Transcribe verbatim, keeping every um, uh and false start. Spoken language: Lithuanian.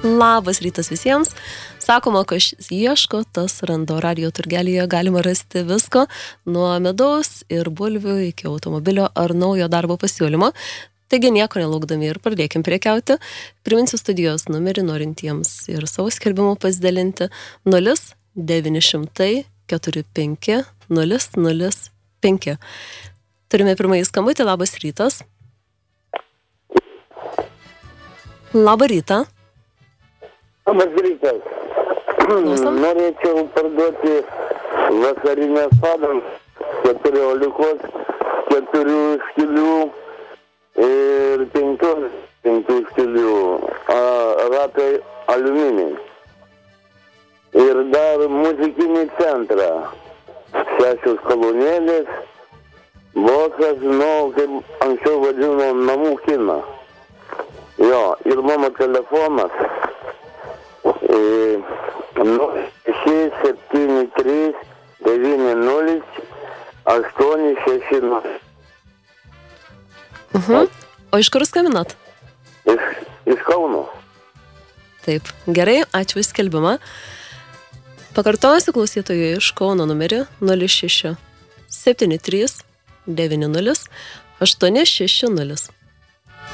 Labas rytas visiems. Sakoma, kas ieško, tas randa. Radio turgelyje galima rasti visko, nuo medaus ir bulvių iki automobilio ar naujo darbo pasiūlymo. Taigi nieko nelaukdami ir pradėkim prekiauti. Priminsiu studijos numerį norintiems ir savo skelbimu pasidalinti nulis devyni šimtai keturi penki nulis nulis penki. Turime pirmąjį skambutį. Labas rytas. Labą rytą. Labas rytas. Norėčiau parduoti vasarinės padangos, keturiolikos, keturių skilių ir penkių, penkių skilių, ratai aliuminiai. Ir dar muzikinį centrą, šešios kolonėlės, bosas, nu, kaip anksčiau vadino, namų kiną. Jo, ir mano telefonas e, šeši septyni trys devyni nulis aštuoni šeši nulis. Uh-huh. O iš kur skambinat? Iš, iš Kauno. Taip, gerai, ačiū už skelbimą. Pakartosiu klausytojui iš Kauno numerį nulis šeši septyni trys devyni nulis aštuoni šeši nulis.